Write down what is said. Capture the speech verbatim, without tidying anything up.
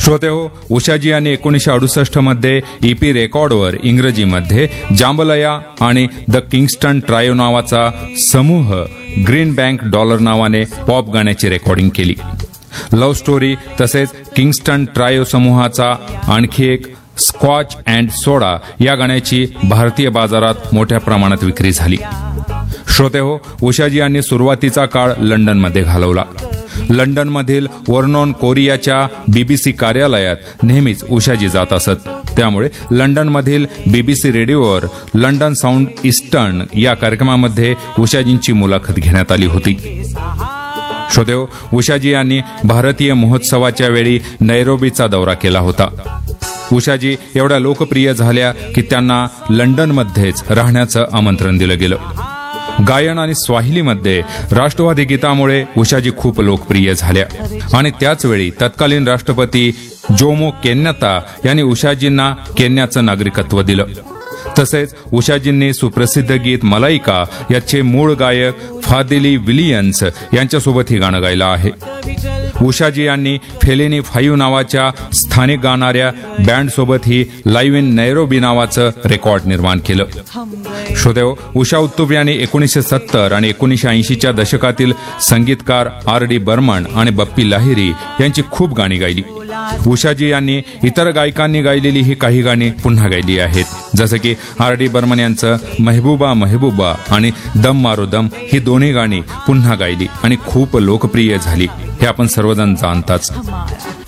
श्रोतेहो, उषाजी यांनी एकोणीसशे अडुसष्ट मध्ये ईपी रेकॉर्डवर इंग्रजीमध्ये जांबलया आणि द किंगस्टन ट्रायो नावाचा समूह ग्रीन बँक डॉलर नावाने पॉप गाण्याची रेकॉर्डिंग केली. लव्ह स्टोरी तसेच किंगस्टन ट्रायो समूहाचा आणखी एक स्कॉच अँड सोडा या गाण्याची भारतीय बाजारात मोठ्या प्रमाणात विक्री झाली. श्रोतेहो, उषाजी यांनी सुरुवातीचा काळ लंडनमध्ये घालवला. लंडनमधील वर्नॉन कोरियाच्या बीबीसी कार्यालयात नेहमीच उषाजी जात असत. त्यामुळे लंडनमधील बीबीसी रेडिओवर लंडन साऊंड ईस्टर्न या कार्यक्रमामध्ये उषाजींची मुलाखत घेण्यात आली होती. श्रोतेहो, उषाजी यांनी भारतीय महोत्सवाच्या वेळी नैरोबीचा दौरा केला होता. उषाजी एवढ्या लोकप्रिय झाल्या की त्यांना लंडनमध्येच राहण्याचं आमंत्रण दिलं गेलं. गायन आणि स्वाहिलीमध्ये राष्ट्रवादी गीतामुळे उषाजी खूप लोकप्रिय झाल्या आणि त्याच वेळी तत्कालीन राष्ट्रपती जोमो केन्याता यांनी उषाजींना केन्याचं नागरिकत्व दिलं. तसेच उषाजींनी सुप्रसिद्ध गीत मलाइका याचे मूळ गायक फादिली विलियन्स यांच्यासोबत ही गाणं गायलं आहे. उषाजी यांनी फेलिनी फाईव्ह नावाच्या स्थानिक गाणाऱ्या बँडसोबतही लाईव्ह इन नैरोबी नावाचं रेकॉर्ड निर्माण केलं. श्रोतेहो, उषा उत्तुप यांनी एकोणीसशे सत्तर आणि एकोणीसशे ऐंशीच्या दशकातील संगीतकार आर डी बर्मन आणि बप्पी लाहिरी यांची खूप गाणी गायली. उषाजी यांनी इतर गायकांनी गायलेली ही काही गाणी पुन्हा गायली आहेत, जसं की आर डी बर्मन यांचं मेहबूबा मेहबूबा आणि दम मारो दम ही दोन्ही गाणी पुन्हा गायली आणि खूप लोकप्रिय झाली. हे आपण सर्वजण जाणताच.